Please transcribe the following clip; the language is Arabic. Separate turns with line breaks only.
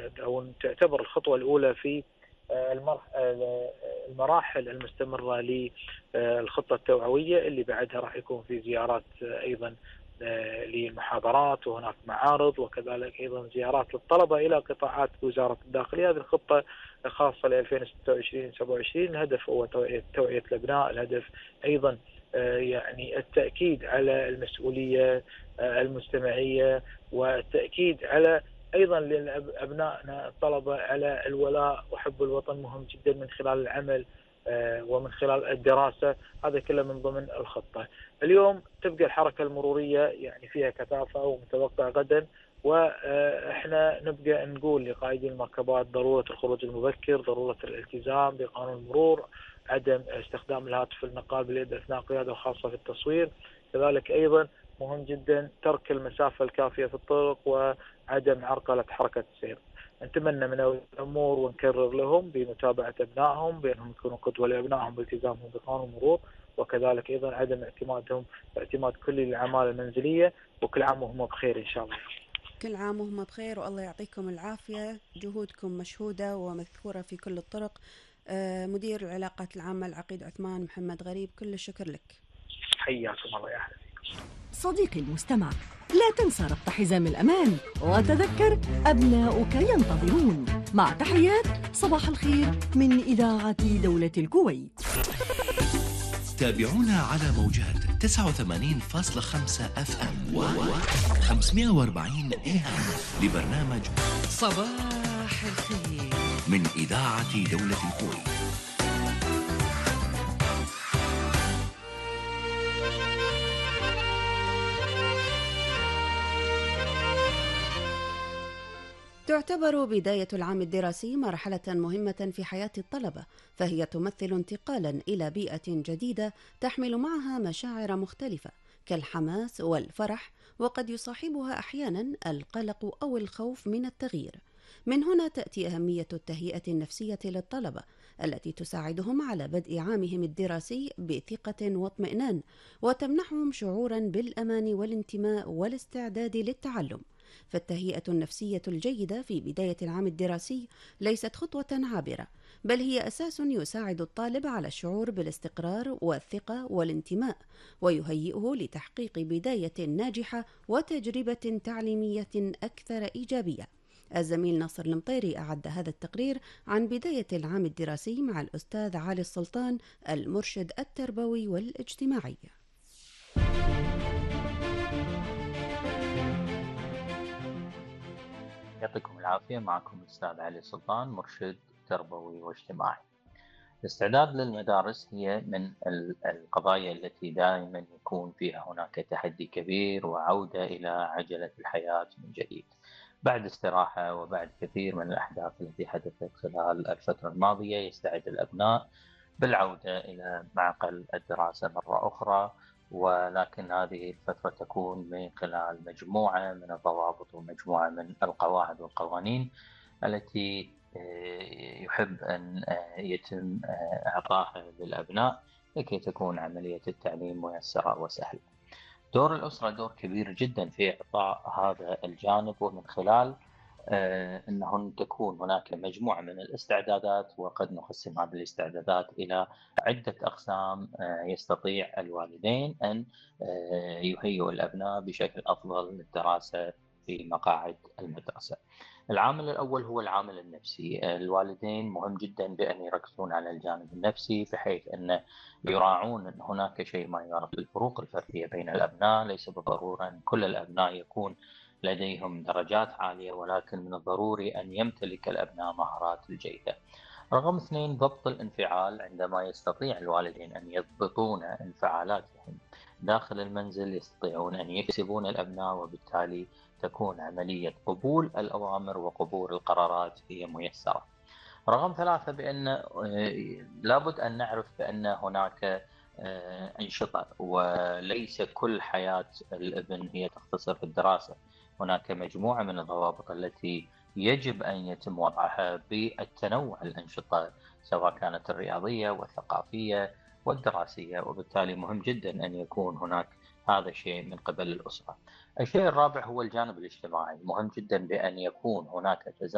أو تعتبر الخطوة الأولى في المراحل المستمرة للخطة التوعوية، اللي بعدها راح يكون في زيارات أيضا للمحاضرات، وهناك معارض، وكذلك أيضا زيارات للطلبة إلى قطاعات وزارة الداخلية. هذه الخطة خاصة ل 2026-27. الهدف هو توعية الأبناء. الهدف أيضا يعني التأكيد على المسؤولية المجتمعية، والتأكيد على أيضا لأبنائنا الطلبة على الولاء وحب الوطن، مهم جدا من خلال العمل ومن خلال الدراسة. هذا كله من ضمن الخطة. اليوم تبقى الحركة المرورية يعني فيها كثافة ومتوقع غدا، واحنا نبقى نقول لقائدي المركبات ضرورة الخروج المبكر، ضرورة الالتزام بقانون المرور، عدم استخدام الهاتف النقال باليد اثناء القيادة وخاصة في التصوير. كذلك ايضا مهم جدا ترك المسافة الكافية في الطرق وعدم عرقلة حركة السير. نتمنى من أولياء الأمور ونكرر لهم بمتابعة أبنائهم بأنهم يكونوا قدوة لأبنائهم بالتزامهم بقانون المرور، وكذلك أيضا عدم اعتماد كلي للأعمال المنزلية. وكل عام وهم بخير إن شاء الله.
كل عام وهم بخير، والله يعطيكم العافية. جهودكم مشهودة ومذكورة في كل الطرق. مدير العلاقات العامة العقيد عثمان محمد غريب، كل الشكر لك.
حياكم الله يا أهلا.
صديقي المستمع، لا تنسى ربط حزام الأمان، وتذكر أبناؤك ينتظرون. مع تحيات صباح الخير من إذاعة دولة الكويت.
تابعونا على موجات 89.5 FM و 540 AM لبرنامج صباح الخير من إذاعة دولة الكويت.
تعتبر بداية العام الدراسي مرحلة مهمة في حياة الطلبة، فهي تمثل انتقالا إلى بيئة جديدة تحمل معها مشاعر مختلفة كالحماس والفرح، وقد يصاحبها أحيانا القلق أو الخوف من التغيير. من هنا تأتي أهمية التهيئة النفسية للطلبة التي تساعدهم على بدء عامهم الدراسي بثقة واطمئنان، وتمنحهم شعورا بالأمان والانتماء والاستعداد للتعلم. فالتهيئة النفسية الجيدة في بداية العام الدراسي ليست خطوة عابرة، بل هي أساس يساعد الطالب على الشعور بالاستقرار والثقة والانتماء، ويهيئه لتحقيق بداية ناجحة وتجربة تعليمية أكثر إيجابية. الزميل ناصر المطيري أعد هذا التقرير عن بداية العام الدراسي مع الأستاذ علي السلطان، المرشد التربوي والاجتماعي.
يعطيكم العافية. معكم الأستاذ علي السلطان، مرشد تربوي واجتماعي. الاستعداد للمدارس هي من القضايا التي دائما يكون فيها هناك تحدي كبير وعودة إلى عجلة الحياة من جديد بعد استراحة وبعد كثير من الأحداث التي حدثت خلال الفترة الماضية. يستعد الأبناء بالعودة إلى معقل الدراسة مرة أخرى، ولكن هذه الفترة تكون من خلال مجموعة من الضوابط ومجموعة من القواعد والقوانين التي يحب أن يتم إعطائها للأبناء لكي تكون عملية التعليم ميسرة وسهلة. دور الأسرة دور كبير جدا في إعطاء هذا الجانب، ومن خلال أنه تكون هناك مجموعة من الاستعدادات، وقد نقسم هذه الاستعدادات إلى عدة أقسام يستطيع الوالدين أن يهيئوا الأبناء بشكل أفضل للدراسة في مقاعد المدرسة. العامل الأول هو العامل النفسي. الوالدين مهم جدا بأن يركزون على الجانب النفسي، بحيث أن يراعون أن هناك شيء ما يعرف بالفروق الفردية بين الأبناء. ليس بالضرورة أن كل الأبناء يكون لديهم درجات عالية، ولكن من الضروري أن يمتلك الأبناء مهارات الجيدة. رقم 2، ضبط الانفعال. عندما يستطيع الوالدين أن يضبطون انفعالاتهم داخل المنزل يستطيعون أن يكسبون الأبناء، وبالتالي تكون عملية قبول الأوامر وقبول القرارات هي ميسرة. رقم 3، بأن لابد أن نعرف بأن هناك أنشطة، وليس كل حياة الابن هي تختصر في الدراسة. هناك مجموعة من الضوابط التي يجب أن يتم وضعها بالتنوع الأنشطة، سواء كانت الرياضية والثقافية والدراسية، وبالتالي مهم جدا أن يكون هناك هذا الشيء من قبل الأسرة. الشيء الرابع هو الجانب الاجتماعي. مهم جدا بأن يكون هناك